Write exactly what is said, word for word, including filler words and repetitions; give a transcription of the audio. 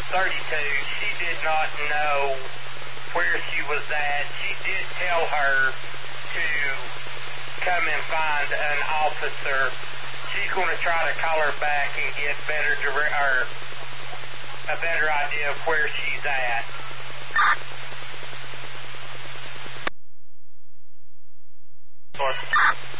thirty-two, she did not know where she was at. She did tell her to come and find an officer. She's going to try to call her back and get better dire- or a better idea of where she's at. Of course.